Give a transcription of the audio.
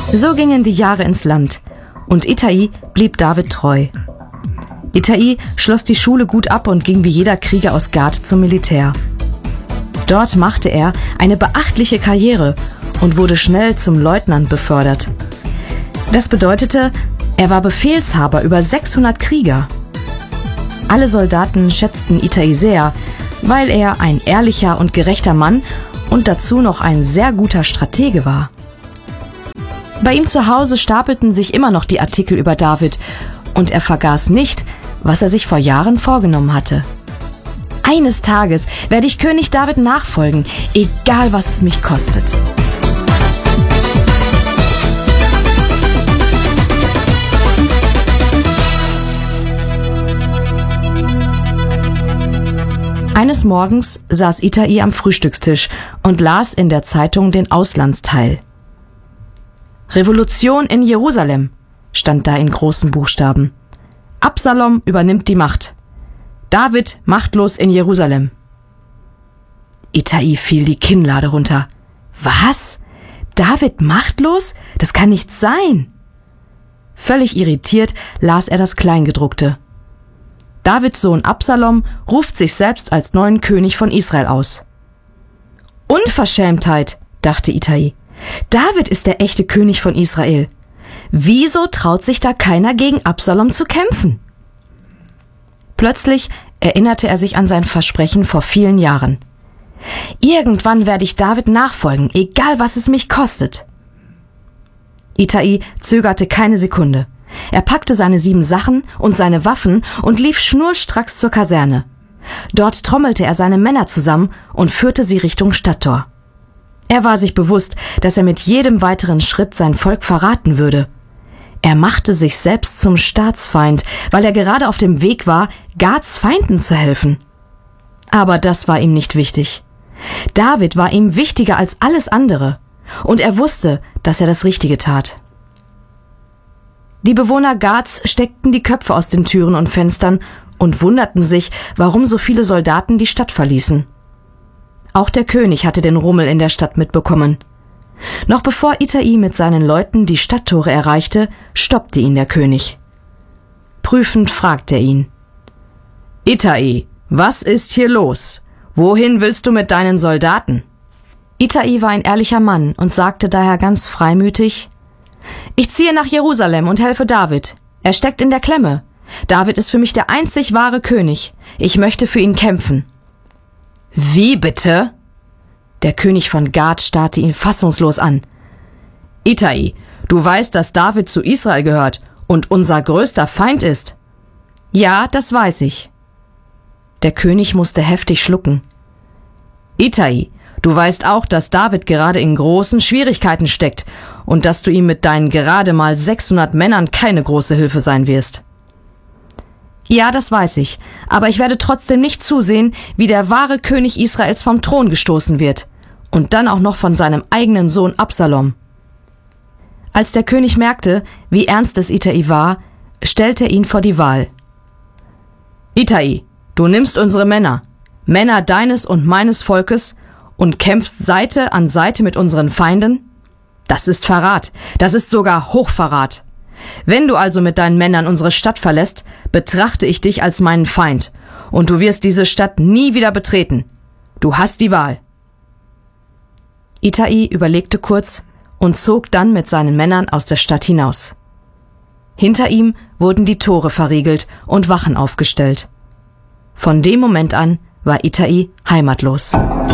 So gingen die Jahre ins Land und Ittai blieb David treu. Ittai schloss die Schule gut ab und ging wie jeder Krieger aus Gat zum Militär. Dort machte er eine beachtliche Karriere und wurde schnell zum Leutnant befördert. Das bedeutete, er war Befehlshaber über 600 Krieger. Alle Soldaten schätzten Ittai sehr, weil er ein ehrlicher und gerechter Mann und dazu noch ein sehr guter Stratege war. Bei ihm zu Hause stapelten sich immer noch die Artikel über David und er vergaß nicht, was er sich vor Jahren vorgenommen hatte. Eines Tages werde ich König David nachfolgen, egal was es mich kostet. Eines Morgens saß Ittai am Frühstückstisch und las in der Zeitung den Auslandsteil. Revolution in Jerusalem, stand da in großen Buchstaben. Absalom übernimmt die Macht. David machtlos in Jerusalem. Ittai fiel die Kinnlade runter. Was? David machtlos? Das kann nicht sein. Völlig irritiert las er das Kleingedruckte. Davids Sohn Absalom ruft sich selbst als neuen König von Israel aus. Unverschämtheit, dachte Ittai. David ist der echte König von Israel. Wieso traut sich da keiner gegen Absalom zu kämpfen? Plötzlich erinnerte er sich an sein Versprechen vor vielen Jahren. Irgendwann werde ich David nachfolgen, egal was es mich kostet. Ittai zögerte keine Sekunde. Er packte seine 7 Sachen und seine Waffen und lief schnurstracks zur Kaserne. Dort trommelte er seine Männer zusammen und führte sie Richtung Stadttor. Er war sich bewusst, dass er mit jedem weiteren Schritt sein Volk verraten würde. Er machte sich selbst zum Staatsfeind, weil er gerade auf dem Weg war, Gats Feinden zu helfen. Aber das war ihm nicht wichtig. David war ihm wichtiger als alles andere, und er wusste, dass er das Richtige tat. Die Bewohner Gats steckten die Köpfe aus den Türen und Fenstern und wunderten sich, warum so viele Soldaten die Stadt verließen. Auch der König hatte den Rummel in der Stadt mitbekommen. Noch bevor Ittai mit seinen Leuten die Stadttore erreichte, stoppte ihn der König. Prüfend fragte er ihn. Ittai, was ist hier los? Wohin willst du mit deinen Soldaten? Ittai war ein ehrlicher Mann und sagte daher ganz freimütig: Ich ziehe nach Jerusalem und helfe David. Er steckt in der Klemme. David ist für mich der einzig wahre König. Ich möchte für ihn kämpfen. Wie bitte? Der König von Gat starrte ihn fassungslos an. Ittai, du weißt, dass David zu Israel gehört und unser größter Feind ist. Ja, das weiß ich. Der König musste heftig schlucken. Ittai, du weißt auch, dass David gerade in großen Schwierigkeiten steckt und dass du ihm mit deinen gerade mal 600 Männern keine große Hilfe sein wirst. Ja, das weiß ich, aber ich werde trotzdem nicht zusehen, wie der wahre König Israels vom Thron gestoßen wird. Und dann auch noch von seinem eigenen Sohn Absalom. Als der König merkte, wie ernst es Ittai war, stellte er ihn vor die Wahl. Ittai, du nimmst unsere Männer, Männer deines und meines Volkes, und kämpfst Seite an Seite mit unseren Feinden? Das ist Verrat, das ist sogar Hochverrat. Wenn du also mit deinen Männern unsere Stadt verlässt, betrachte ich dich als meinen Feind, und du wirst diese Stadt nie wieder betreten. Du hast die Wahl. Ittai überlegte kurz und zog dann mit seinen Männern aus der Stadt hinaus. Hinter ihm wurden die Tore verriegelt und Wachen aufgestellt. Von dem Moment an war Ittai heimatlos.